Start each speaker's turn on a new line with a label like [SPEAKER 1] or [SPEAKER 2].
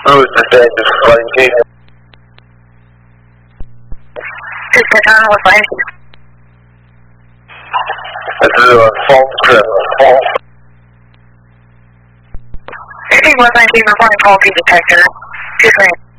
[SPEAKER 1] Who is detective Frankie?
[SPEAKER 2] This is John with Frankie.
[SPEAKER 1] This is a false criminal.
[SPEAKER 2] This is Frankie reporting call to detector. Good